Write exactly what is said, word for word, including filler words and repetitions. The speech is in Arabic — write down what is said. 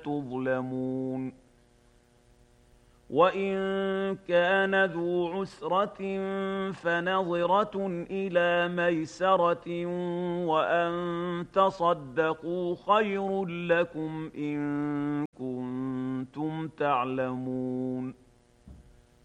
تظلمون وإن كان ذو عسرة فنظرة إلى ميسرة وأن تصدقوا خير لكم إن كنتم تعلمون